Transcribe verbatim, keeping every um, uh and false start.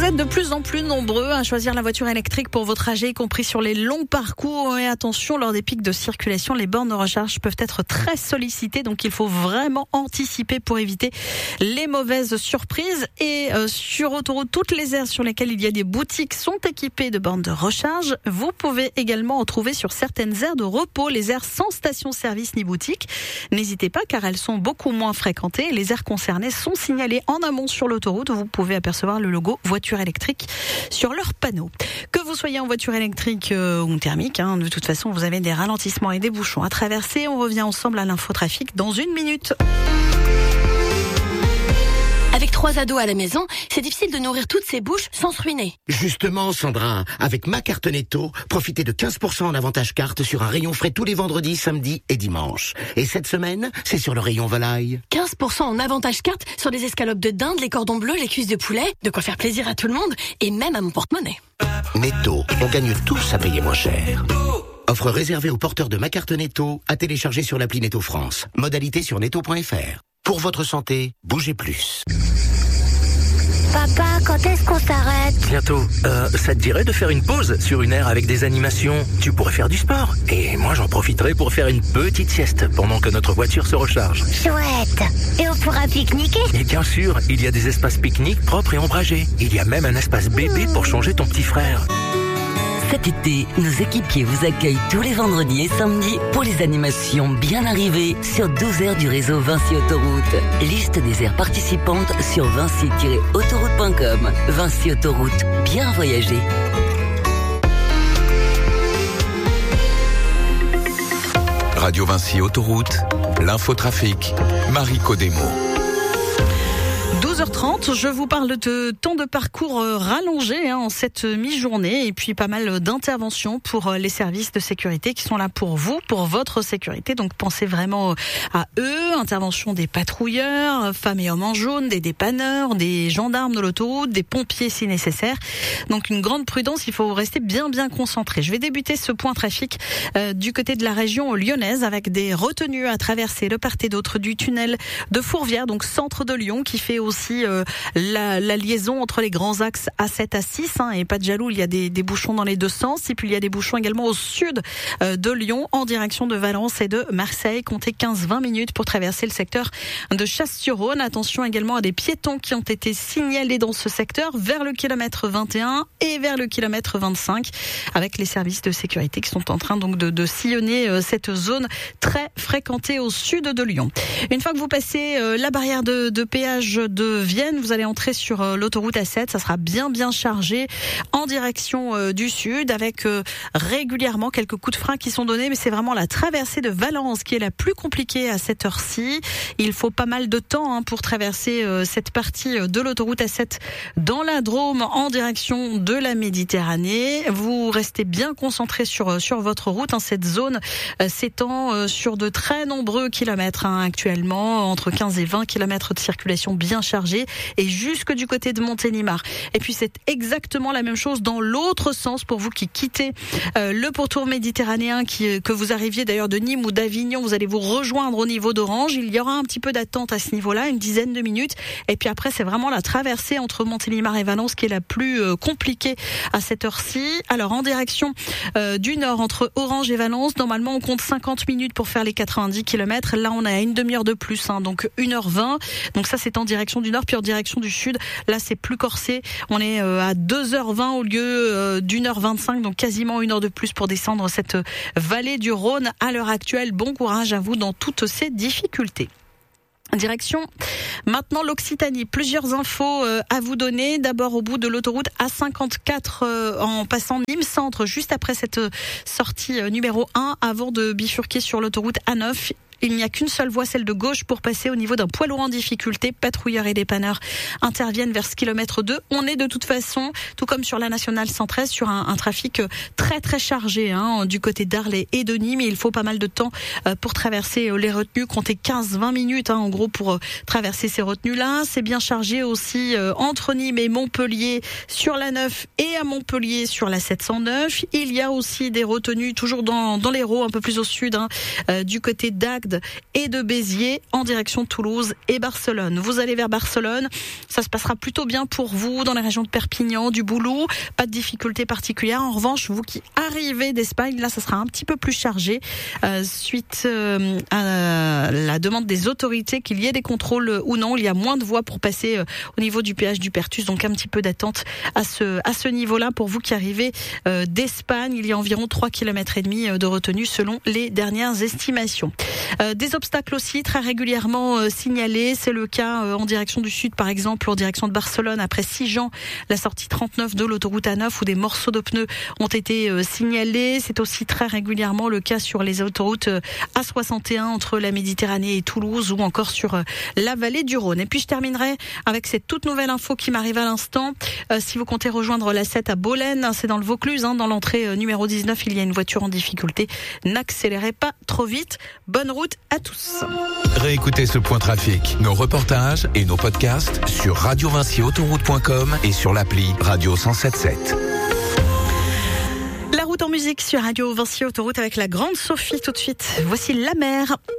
êtes de plus en plus nombreux à choisir la voiture électrique pour vos trajets, y compris sur les longs parcours. Et attention, lors des pics de circulation, les bornes de recharge peuvent être très sollicitées. Donc, il faut vraiment anticiper pour éviter les mauvaises surprises. Et euh, sur autoroute, toutes les aires sur lesquelles il y a des boutiques sont équipées de bornes de recharge. Vous pouvez également en trouver sur certaines aires de repos, les aires sans station-service ni boutique. N'hésitez pas, car elles sont beaucoup moins fréquentées. Les aires concernées sont signalées en amont sur l'autoroute. Vous pouvez apercevoir le logo voiture électrique sur leur panneau. Que vous soyez en voiture électrique euh, ou thermique, hein, de toute façon, vous avez des ralentissements et des bouchons à traverser. On revient ensemble à l'infotrafic dans une minute. Avec trois ados à la maison, c'est difficile de nourrir toutes ces bouches sans se ruiner. Justement, Sandra, avec ma carte Netto, profitez de quinze pour cent en avantage carte sur un rayon frais tous les vendredis, samedis et dimanches. Et cette semaine, c'est sur le rayon volaille. quinze pour cent en avantage carte sur les escalopes de dinde, les cordons bleus, les cuisses de poulet. De quoi faire plaisir à tout le monde et même à mon porte-monnaie. Netto, on gagne tous à payer moins cher. Offre réservée aux porteurs de ma carte Netto à télécharger sur l'appli Netto France. Modalité sur netto point f r. Pour votre santé, bougez plus. Papa, quand est-ce qu'on s'arrête ? Bientôt. Euh, ça te dirait de faire une pause sur une aire avec des animations ? Tu pourrais faire du sport. Et moi, j'en profiterai pour faire une petite sieste pendant que notre voiture se recharge. Chouette. Et on pourra pique-niquer ? Et bien sûr, il y a des espaces pique-nique propres et ombragés. Il y a même un espace bébé pour changer ton petit frère. Cet été, nos équipiers vous accueillent tous les vendredis et samedis pour les animations bien arrivées sur douze aires du réseau Vinci Autoroute. Liste des aires participantes sur vinci tiret autoroute point com. Vinci Autoroute, bien voyager. Radio Vinci Autoroute, l'infotrafic, Marie Codemo. douze heures trente, je vous parle de temps de parcours rallongé hein, en cette mi-journée et puis pas mal d'interventions pour les services de sécurité qui sont là pour vous, pour votre sécurité. Donc pensez vraiment à eux, intervention des patrouilleurs, femmes et hommes en jaune, des dépanneurs, des gendarmes de l'autoroute, des pompiers si nécessaire. Donc une grande prudence, il faut rester bien bien concentré. Je vais débuter ce point trafic euh, du côté de la région lyonnaise avec des retenues à traverser de part et d'autre du tunnel de Fourvière, donc centre de Lyon, qui fait aussi euh, la, la liaison entre les grands axes A sept, A six hein, et pas de jaloux, il y a des, des bouchons dans les deux sens et puis il y a des bouchons également au sud euh, de Lyon en direction de Valence et de Marseille. Comptez quinze à vingt minutes pour traverser le secteur de Chasse-sur-Rhône. Attention également à des piétons qui ont été signalés dans ce secteur vers le kilomètre vingt et un et vers le kilomètre vingt-cinq avec les services de sécurité qui sont en train donc de, de sillonner euh, cette zone très fréquentée au sud de Lyon. Une fois que vous passez euh, la barrière de, de péage de Vienne, vous allez entrer sur euh, l'autoroute A sept, ça sera bien bien chargé en direction euh, du sud avec euh, régulièrement quelques coups de frein qui sont donnés, mais c'est vraiment la traversée de Valence qui est la plus compliquée à cette heure-ci. Il faut pas mal de temps hein, pour traverser euh, cette partie de l'autoroute A sept dans la Drôme en direction de la Méditerranée. Vous restez bien concentré sur sur votre route. Hein. Cette zone euh, s'étend euh, sur de très nombreux kilomètres hein, actuellement, entre quinze et vingt kilomètres de circulation bien chargée et jusque du côté de Montélimar. Et puis c'est exactement la même chose dans l'autre sens pour vous qui quittez euh, le pourtour méditerranéen, qui, que vous arriviez d'ailleurs de Nîmes ou d'Avignon, vous allez vous rejoindre au niveau d'Orange. Il y aura un petit peu d'attente à ce niveau-là, une dizaine de minutes. Et puis après, c'est vraiment la traversée entre Montélimar et Valence qui est la plus euh, compliquée à cette heure-ci. Alors en direction euh, du nord, entre Orange et Valence, normalement on compte cinquante minutes pour faire les quatre-vingt-dix kilomètres. Là, on a une demi-heure de plus, hein, donc une heure vingt. Donc ça, c'est en direction du nord, puis en direction du sud. Là, c'est plus corsé. On est euh, à deux heures vingt au lieu euh, d'une heure vingt-cinq, donc quasiment une heure de plus pour descendre cette vallée du Rhône à l'heure actuelle. Bon courage à vous dans toutes ces difficultés. Direction maintenant l'Occitanie. Plusieurs infos euh, à vous donner. D'abord au bout de l'autoroute A cinquante-quatre euh, en passant Nîmes Centre, juste après cette euh, sortie euh, numéro un, avant de bifurquer sur l'autoroute A neuf. Il n'y a qu'une seule voie, celle de gauche, pour passer au niveau d'un poids lourd en difficulté. Patrouilleurs et dépanneurs interviennent vers ce kilomètre deux. On est de toute façon, tout comme sur la nationale cent treize, sur un, un trafic très très chargé hein, du côté d'Arles et de Nîmes. Il faut pas mal de temps euh, pour traverser euh, les retenues. Comptez quinze à vingt minutes hein, en gros pour euh, traverser ces retenues-là. C'est bien chargé aussi euh, entre Nîmes et Montpellier sur la neuf et à Montpellier sur la sept cent neuf. Il y a aussi des retenues toujours dans, dans l'Hérault, un peu plus au sud, hein, euh, du côté d'Agde, d'Agde et de Béziers en direction de Toulouse et Barcelone. Vous allez vers Barcelone, ça se passera plutôt bien pour vous dans les régions de Perpignan, du Boulou, pas de difficultés particulières. En revanche, vous qui arrivez d'Espagne, là ça sera un petit peu plus chargé euh, suite euh, à la demande des autorités qu'il y ait des contrôles ou non. Il y a moins de voies pour passer euh, au niveau du péage du Pertus, donc un petit peu d'attente à ce à ce niveau-là pour vous qui arrivez euh, d'Espagne. Il y a environ trois kilomètres et demi de retenue selon les dernières estimations. Euh, des obstacles aussi très régulièrement euh, signalés. C'est le cas euh, en direction du sud, par exemple, en direction de Barcelone, après Sigean, la sortie trente-neuf de l'autoroute A neuf, où des morceaux de pneus ont été euh, signalés. C'est aussi très régulièrement le cas sur les autoroutes euh, A soixante et un entre la Méditerranée et Toulouse, ou encore sur euh, la vallée du Rhône. Et puis je terminerai avec cette toute nouvelle info qui m'arrive à l'instant. Euh, si vous comptez rejoindre l'A sept à Bolène, c'est dans le Vaucluse, hein, dans l'entrée euh, numéro dix-neuf, il y a une voiture en difficulté. N'accélérez pas trop vite. Bonne route à tous. Réécoutez ce point trafic, nos reportages et nos podcasts sur radio vinci autoroute point com et sur l'appli Radio cent sept sept. La route en musique sur Radio Vinci Autoroute avec la grande Sophie tout de suite. Voici La Mer.